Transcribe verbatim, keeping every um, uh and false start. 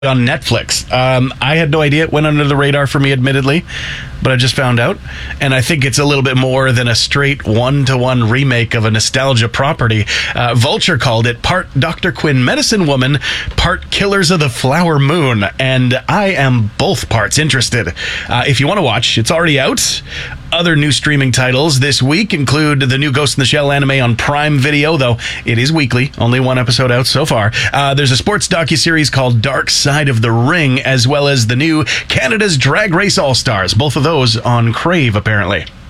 on Netflix. Um, I had no idea. It went under the radar for me, admittedly, but I just found out. And I think it's a little bit more than a straight one-to-one remake of a nostalgia property. Uh, Vulture called it part Doctor Quinn Medicine Woman, part Killers of the Flower Moon. And I am both parts interested. Uh, if you want to watch, it's already out. Other new streaming titles this week include the new Ghost in the Shell anime on Prime Video, though it is weekly. Only one episode out so far. Uh, there's a sports docuseries called Dark Side of the Ring, as well as the new Canada's Drag Race All-Stars. Both of those on Crave, apparently.